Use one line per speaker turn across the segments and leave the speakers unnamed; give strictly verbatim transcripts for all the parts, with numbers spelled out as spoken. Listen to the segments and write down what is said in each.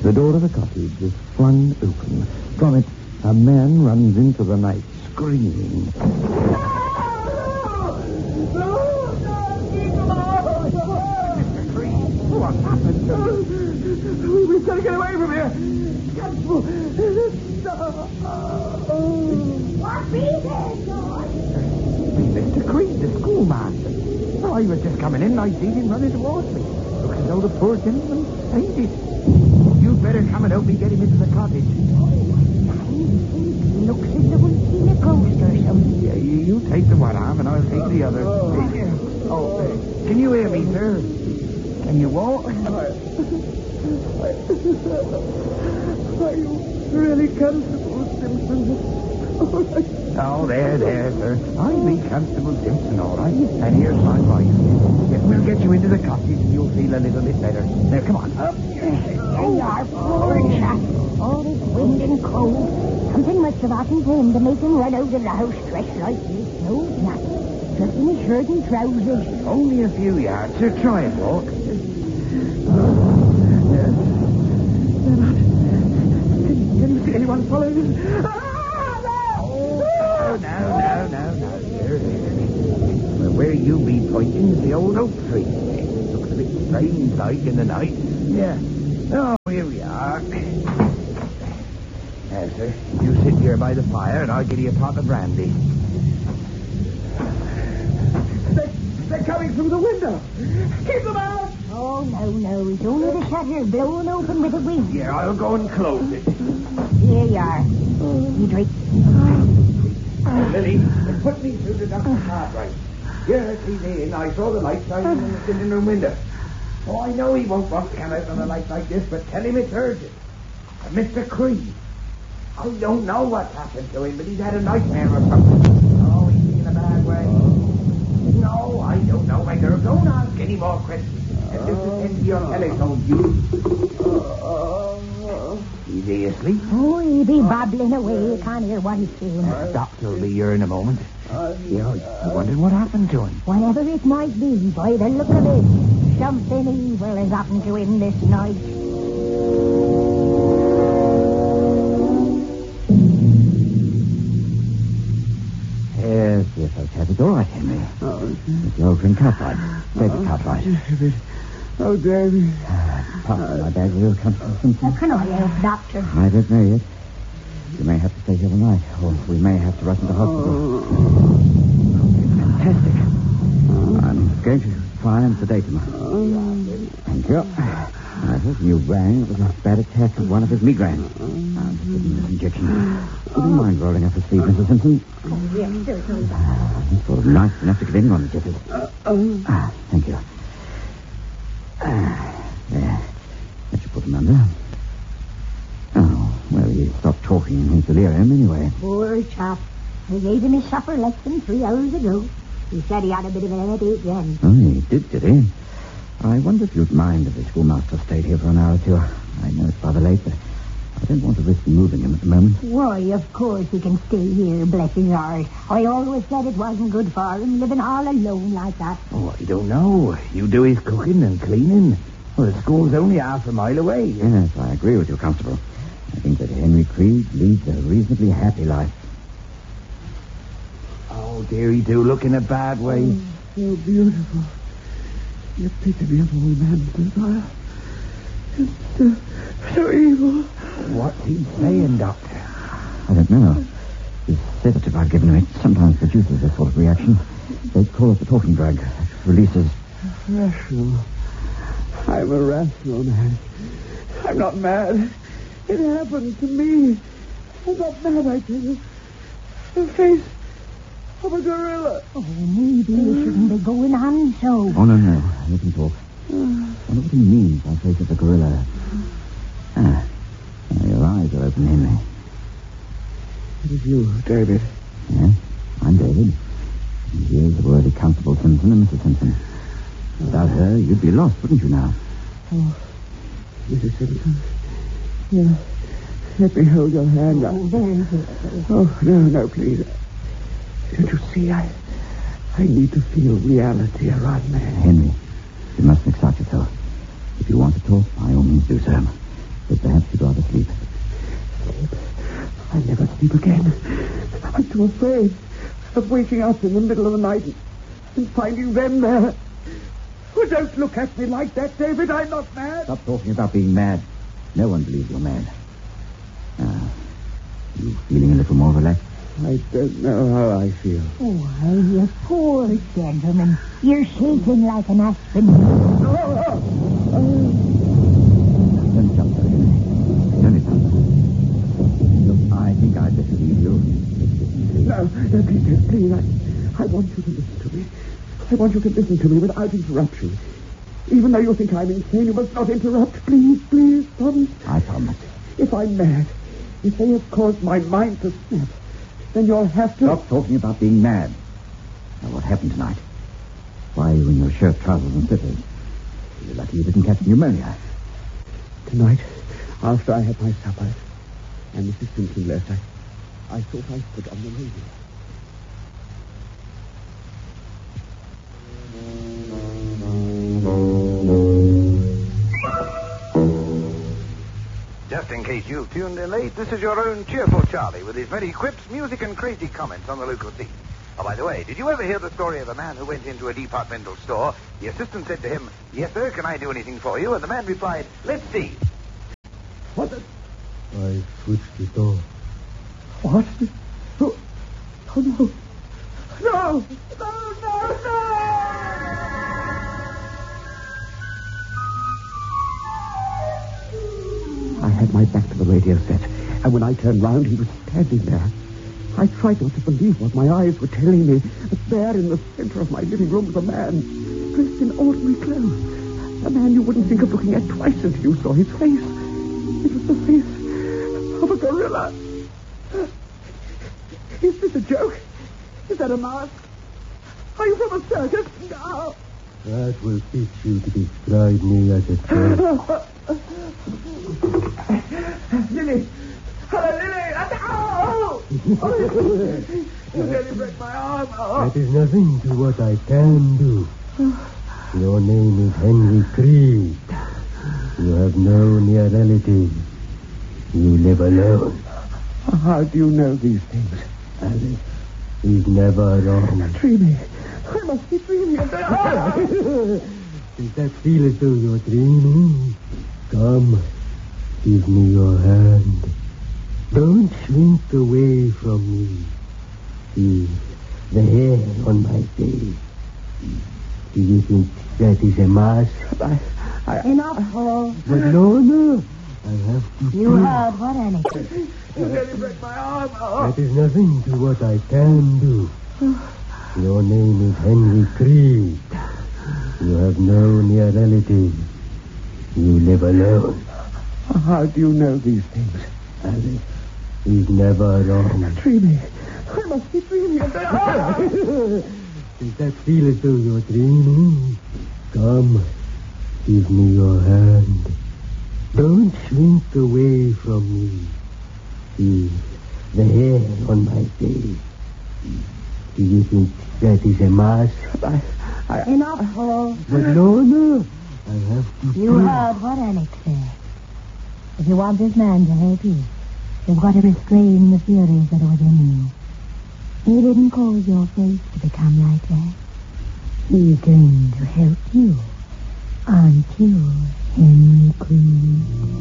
The door of the cottage is flung open. From it, a man runs into the night, screaming.
What happened to you? We've got to get away from here. Constable.
What be there, George?
Mister Creed, the schoolmaster. Oh, I was just coming in and I see him running towards me. Looks as though the poor gentleman fainted. You'd better come and help me get him into the cottage.
Looks as though we've seen a ghost or something.
Yeah, you, you take the one arm and I'll take the other. Oh, oh uh, can you hear me, sir? Can you walk?
Are you really Constable Simpson?
Oh, there, there, sir. I be Constable Simpson, all right. And here's my wife. Yeah, we'll get you into the cottage and you'll feel a little bit better. Now, come on. Up.
There you are, poor chap. All this wind and cold. Something must have happened to him to make him run out of the house dressed like this. No, nothing. Just in his shirt and trousers.
Only a few yards, sir. Try and walk.
Can you see anyone following us?
Oh, no, no, no, no, sir. Well, where you be pointing is the old oak tree. It looks a bit strange like in the night. Yeah. Oh, here we are. Now, sir, you sit here by the fire and I'll give you a pot of brandy.
They, they're coming through the window. Keep them out.
Oh, no, no. It's only the shutter blowing open with the wind.
Yeah, I'll go and close it.
Here you are. You drink.
Oh, Lily, put me through the doctor's cart, right? Yeah, see the inn. I saw the light shining in the sitting room window. Oh, I know he won't want to come out on a light like this, but tell him it's urgent. And Mister Creed. I don't know what's happened to him, but he's had a nightmare or something. Oh, he's in a bad way. No, I don't know, my girl. Don't ask any more questions. And just attend to your telephone, you. Is he asleep?
Oh, he be babbling away. You can't hear what he's saying.
The doctor will be here in a moment. Yeah, I wondered what happened to him.
Whatever it might be, by the look of it, something evil has happened to him this night.
Yes, yes, okay. It's all right, Henry.
Oh,
It's your old friend Cartwright. David Cartwright.
David. Oh, David.
Pardon my bag, real Constable Simpson.
How can I help, Doctor?
I don't know yet. You may have to stay here the night, or we may have to rush into hospital.
Oh.
Fantastic. I'm going to try and sedate him. Thank you. I thought you rang. It was a bad attack of one of his migraines. I'll just give him this injection. Would you mind rolling up his sleeve, Missus Simpson?
Oh, yes, certainly.
It's sort of nice enough to give anyone the jitters. Ah, thank you. Ah, there. That should put him under. Oh, well, he stopped talking in his delirium anyway.
Poor chap. I gave him his supper less than three hours ago. He said he had a bit of a headache then.
Oh, he did, did he? I wonder if you'd mind if the schoolmaster stayed here for an hour or two. I know it's rather late, but I don't want to risk moving him at the moment.
Why, of course he can stay here, bless his heart. I always said it wasn't good for him, living all alone like that.
Oh, I don't know. You do his cooking and cleaning. Well, the school's only half a mile away.
Yes, I agree with you, Constable. I think that Henry Creed leads a reasonably happy life.
Oh, dear, he do look in a bad way.
Oh, so beautiful. You pity me of all men, Desire. It's uh, so evil.
What's he saying, Doctor?
I don't know. The sedative I've given him, it sometimes produces this sort of reaction. They call it the talking drug. It releases...
Rational. I'm a rational man. I'm not mad. It happened to me. I'm not mad, I tell you. The face of a gorilla.
Oh, maybe you shouldn't be going on so.
Oh, no, no. Let him talk. I wonder what he means by face of the gorilla. Ah, now your eyes are open, Henry.
It is you, David.
Yes, I'm David. And here's the worthy Constable Simpson and Missus Simpson. Without her, you'd be lost, wouldn't you now?
Oh, Missus Simpson. Yeah. Let me hold your hand.
Oh, very good.
Oh, no, no, please. Don't you see, I I need to feel reality around me.
Henry, you mustn't excite yourself. If you want to talk, by all means do so. But perhaps you'd rather sleep.
Sleep? I'll never sleep again. I'm too afraid of waking up in the middle of the night and finding them there. Oh, don't look at me like that, David. I'm not mad.
Stop talking about being mad. No one believes you're mad. Ah, you feeling a little more relaxed?
I don't know how I feel.
Why, you poor gentleman. You're shaking like an aspen.
Oh, oh, oh.
Don't jump there. Don't it, Look, I think I'd better leave you.
No, no, please, please. I, I want you to listen to me. I want you to listen to me without interruption. Even though you think I'm insane, you must not interrupt. Please, please, promise.
I promise.
If I'm mad, if they have caused my mind to snap, then you'll have to...
Stop talking about being mad. Now, what happened tonight? Why are you in your shirt, trousers, and slippers? You're lucky you didn't catch pneumonia.
Tonight, after I had my supper, and Missus Simpson left, I, I thought I put on the radio.
Just in case you've tuned in late, this is your own cheerful Charlie with his many quips, music, and crazy comments on the local scene. Oh, by the way, did you ever hear the story of a man who went into a departmental store? The assistant said to him, "Yes, sir, can I do anything for you?" And the man replied, "Let's see."
What the...
I switched it off.
What? Oh, oh no. No! No, no, no! I had my back to the radio set, and when I turned round, he was standing there. I tried not to believe what my eyes were telling me, but there in the center of my living room was a man, dressed in ordinary clothes. A man you wouldn't think of looking at twice until you saw his face. It was the face of a gorilla. Is this a joke? Is that a mask? Are you from a circus? No.
That will teach you to describe me as a joke.
Lily! Hello, Lily! Oh! Oh! You nearly broke my arm. Oh.
That is nothing to what I can do. Your name is Henry Creed. You have no near relatives. You live alone.
How do you know these things?
Alice is never wrong.
Dreaming. I must be dreaming.
Does that feel as though you're dreaming? Come, give me your hand. Don't shrink away from me. See the hair on my face. Do you think that is a mask?
I, I,
Enough, Paul.
But no, no. I have to
You
do-
heard what, Annie?
You nearly broke my arm. Oh.
That is nothing to what I can do. Your name is Henry Creed. You have no near relatives. You live alone.
How do you know these things?
Alice is never wrong.
Dreaming. I must be dreaming.
Does that feel as though you're dreaming? Come, give me your hand. Don't shrink away from me. See the hair on my face. Do you think that is a mask?
I, I,
Enough, Paul.
But no, no. I have to
You
do-
heard what Annie said. If you want this man to help you, you've got to restrain the furies that are within you. He didn't cause your face to become like that. He's going to help you. Aren't you, Henry Creed?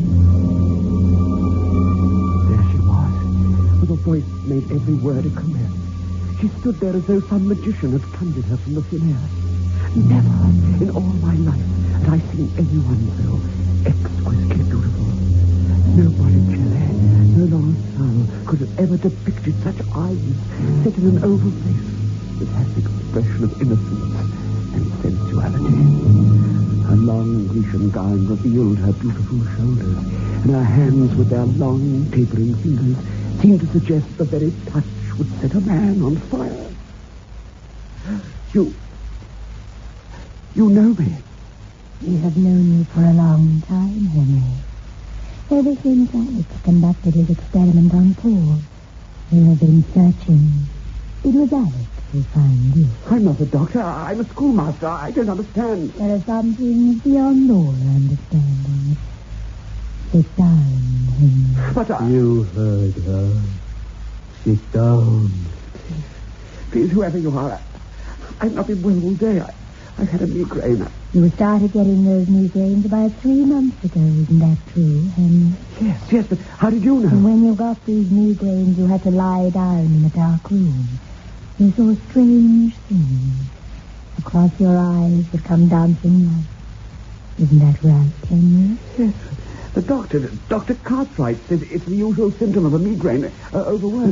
There she was, with a voice that made every word a caress. She stood there as though some magician had conjured her from the thin air. Never in all my life had I seen anyone so exquisitely beautiful. No Botticelli, no Laurent could have ever depicted such eyes set in an oval face that had the expression of innocence and sensuality. Her long Grecian gown revealed her beautiful shoulders, and her hands with their long tapering fingers seemed to suggest the very touch would set a man on fire. You... You know me.
We have known you for a long time, Henry. Ever since Alex conducted his experiment on Paul, we have been searching. It was Alex who found you.
I'm not a doctor. I'm a schoolmaster. I don't understand.
There are some things beyond all understanding. Sit down, Henry.
But I...
You heard her. Sit down.
Please, whoever you are, I've not been well all day. I, I've had a migraine.
You started getting those migraines about three months ago, isn't that true, Henry?
Yes, yes, but how did you know?
And when you got these migraines, you had to lie down in a dark room. You saw strange things. Across your eyes would come dancing lights. Isn't that right, Henry?
Yes. The doctor, Doctor Cartwright, said it's the usual symptom of a migraine. Uh, overwork.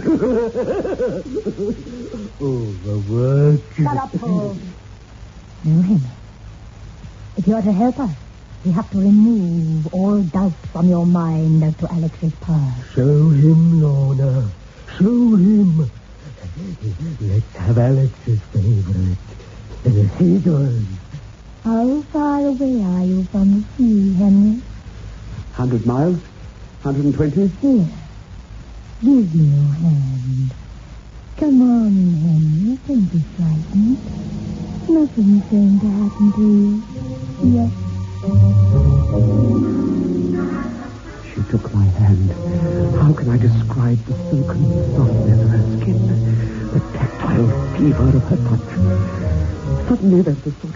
Overwork.
Shut up, Paul. No, Henry. If you're to help us, we have to remove all doubt from your mind as to Alex's past.
Show him, Lorna. Show him. Let's have Alex's favorite. The seagulls.
How far away are you from the sea, Henry?
Hundred miles? Hundred and twenty?
Here. Give me your hand. Come on, Henry. Don't be frightened. Nothing's going to happen to you. Yes.
She took my hand. How can I describe the silken softness of her skin? The tactile fever of her touch. Suddenly there's a sort